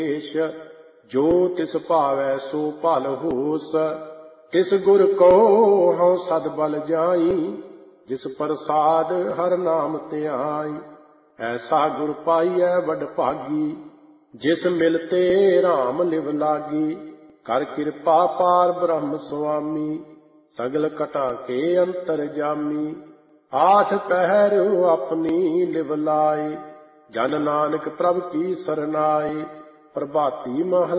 ਜੋ ਤਿਸ ਭਾਵੈ ਸੋ ਭਲ ਹੋਸ। ਤਿਸ ਗੁਰ ਕੋ ਹਉ ਸਦ ਬਲ ਜਾਈ, ਜਿਸ ਪ੍ਰਸਾਦ ਹਰ ਨਾਮ ਧਿਆਈ। ਐਸਾ ਗੁਰ ਪਾਈਐ ਵਡ ਭਾਗੀ, ਜਿਸ ਮਿਲਤੇ ਰਾਮ ਲਿਵ ਲਾਗੀ। ਕਰ ਕਿਰਪਾ ਪਾਰ ਬ੍ਰਹਮ ਸੁਆਮੀ, ਸਗਲ ਘਟਾ ਕੇ ਅੰਤਰ ਜਾਮੀ। ਆਠ ਪਹਿਰ ਆਪਣੀ ਲਿਵ ਲਾਏ, ਜਨ ਨਾਨਕ ਪ੍ਰਭ ਕੀ ਸਰਨਾਏ। ਪ੍ਰਭਾਤੀ ਮਹਲਾ